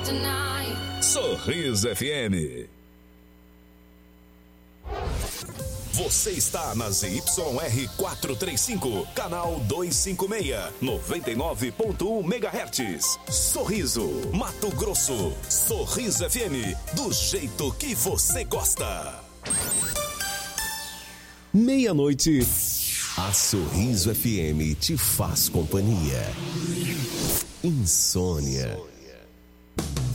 Sorriso FM. Você está na ZYR 435, canal 256, 99.1 MHz. Sorriso, Mato Grosso. Sorriso FM, do jeito que você gosta. Meia-noite. A Sorriso FM te faz companhia. Insônia.